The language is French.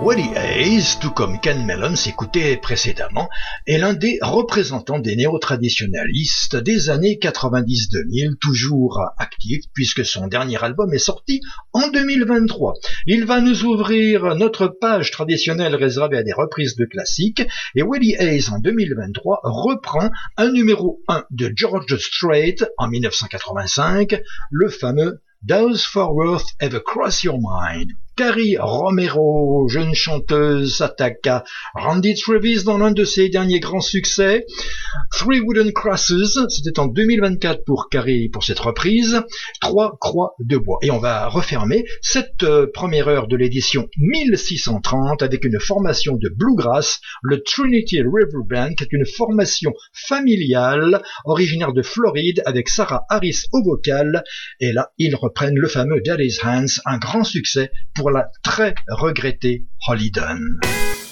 Waddy Hayes, tout comme Ken Mellon s'écoutait précédemment, est l'un des représentants des néo-traditionalistes des années 90-2000, toujours actif puisque son dernier album est sorti en 2023. Il va nous ouvrir notre page traditionnelle réservée à des reprises de classiques et Waddy Hayes en 2023 reprend un numéro 1 de George Strait en 1985, le fameux Does Fort Worth Ever Cross Your Mind? Carrie Romero, jeune chanteuse, s'attaque à Randy Travis dans l'un de ses derniers grands succès. Three Wooden Crosses, c'était en 2024 pour Carrie pour cette reprise. 3 croix de bois. Et on va refermer cette première heure de l'édition 1630 avec une formation de bluegrass, le Trinity River Band, qui est une formation familiale originaire de Floride avec Sarah Harris au vocal. Et là, ils reprennent le fameux Daddy's Hands, un grand succès pour la très regrettée Holly Dunn.